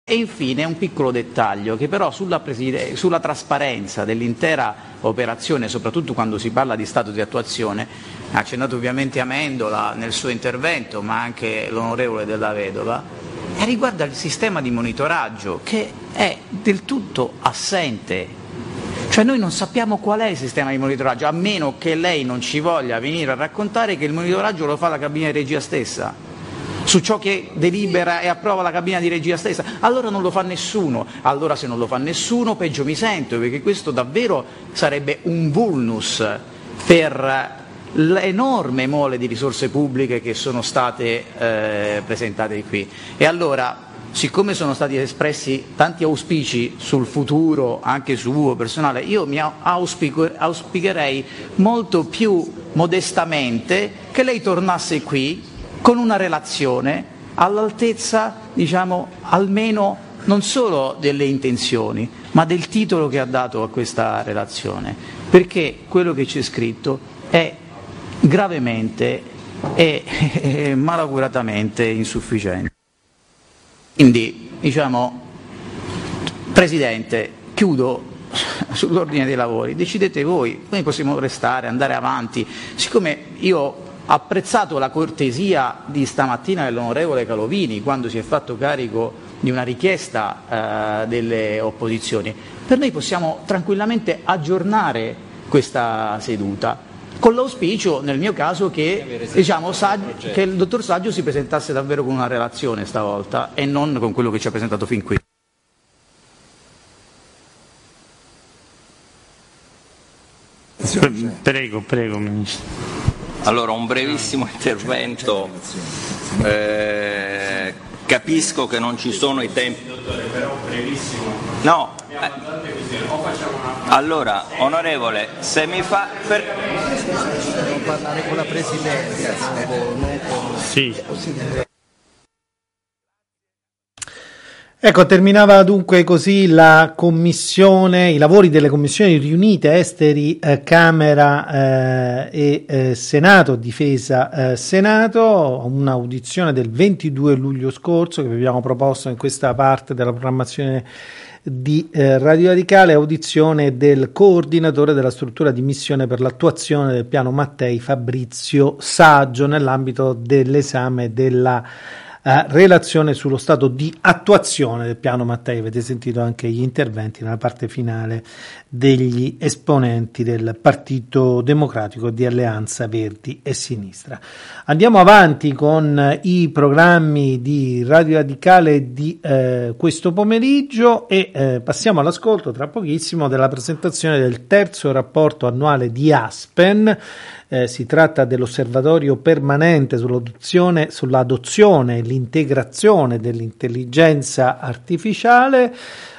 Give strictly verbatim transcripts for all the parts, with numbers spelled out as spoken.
E infine un piccolo dettaglio che però sulla, preside- sulla trasparenza dell'intera operazione, soprattutto quando si parla di stato di attuazione, ha accennato ovviamente Amendola nel suo intervento, ma anche l'onorevole Della Vedova, e riguarda il sistema di monitoraggio che è del tutto assente. Cioè noi non sappiamo qual è il sistema di monitoraggio, a meno che lei non ci voglia venire a raccontare che il monitoraggio lo fa la cabina di regia stessa, su ciò che delibera e approva la cabina di regia stessa. Allora non lo fa nessuno, allora se non lo fa nessuno peggio mi sento, perché questo davvero sarebbe un vulnus per l'enorme mole di risorse pubbliche che sono state eh, presentate qui. E allora, siccome sono stati espressi tanti auspici sul futuro, anche suo personale, io mi auspico, auspicherei molto più modestamente che lei tornasse qui con una relazione all'altezza, diciamo, almeno non solo delle intenzioni, ma del titolo che ha dato a questa relazione, perché quello che c'è scritto è gravemente e, e malacuratamente insufficiente. Quindi, diciamo, Presidente, chiudo sull'ordine dei lavori, decidete voi, noi possiamo restare, andare avanti, siccome io apprezzato la cortesia di stamattina dell'onorevole Calovini quando si è fatto carico di una richiesta eh, delle opposizioni, per noi possiamo tranquillamente aggiornare questa seduta, con l'auspicio, nel mio caso, che, diciamo, Saggio, che il dottor Saggio si presentasse davvero con una relazione stavolta e non con quello che ci ha presentato fin qui. Prego, prego, Ministro. Allora, un brevissimo intervento. Eh, capisco che non ci sono i tempi. Però brevissimo. No. Eh. Allora, onorevole, se mi fa. Per... Devo parlare con la Presidenza. Sì. Ecco, terminava dunque così la commissione, i lavori delle commissioni riunite esteri, eh, Camera eh, e eh, Senato, difesa eh, Senato, un'audizione del ventidue luglio scorso che vi abbiamo proposto in questa parte della programmazione di eh, Radio Radicale, audizione del coordinatore della struttura di missione per l'attuazione del piano Mattei, Fabrizio Saggio, nell'ambito dell'esame della Uh, relazione sullo stato di attuazione del piano Mattei. Avete sentito anche gli interventi nella parte finale degli esponenti del Partito Democratico di Alleanza Verdi e Sinistra. Andiamo avanti con i programmi di Radio Radicale di eh, questo pomeriggio e eh, passiamo all'ascolto tra pochissimo della presentazione del terzo rapporto annuale di Aspen. Eh, si tratta dell'osservatorio permanente sull'adozione, sull'adozione e l'integrazione dell'intelligenza artificiale,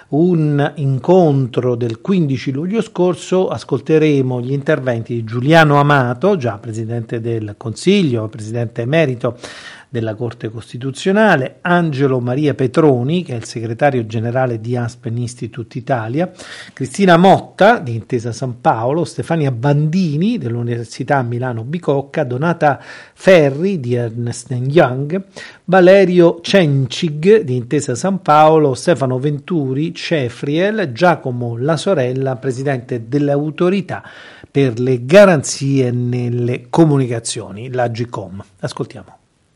un incontro del quindici luglio scorso. Ascolteremo gli interventi di Giuliano Amato, già Presidente del Consiglio, Presidente emerito della Corte Costituzionale, Angelo Maria Petroni, che è il segretario generale di Aspen Institute Italia, Cristina Motta di Intesa San Paolo, Stefania Bandini dell'Università Milano Bicocca, Donata Ferri di Ernst and Young, Valerio Cencig di Intesa San Paolo, Stefano Venturi, Cefriel, Giacomo La Sorella, Presidente dell'Autorità per le Garanzie nelle Comunicazioni, l'Agcom. Ascoltiamo.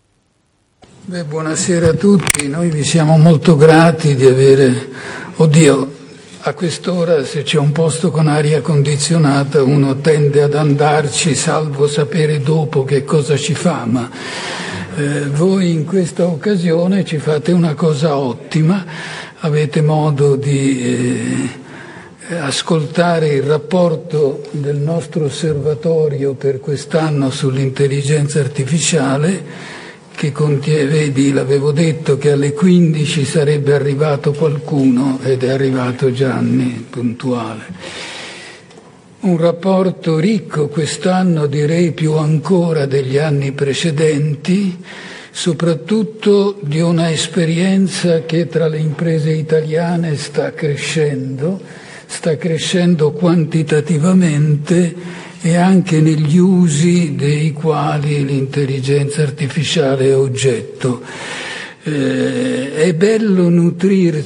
Beh, buonasera a tutti, noi vi siamo molto grati di avere, oddio, a quest'ora se c'è un posto con aria condizionata uno tende ad andarci salvo sapere dopo che cosa ci fa, ma eh, voi in questa occasione ci fate una cosa ottima, avete modo di eh, ascoltare il rapporto del nostro osservatorio per quest'anno sull'intelligenza artificiale, che contiene, vedi, l'avevo detto che alle quindici sarebbe arrivato qualcuno ed è arrivato Gianni, puntuale. Un rapporto ricco quest'anno, direi più ancora degli anni precedenti, soprattutto di una esperienza che tra le imprese italiane sta crescendo, sta crescendo quantitativamente e anche negli usi dei quali l'intelligenza artificiale è oggetto. Eh, è bello nutrirsi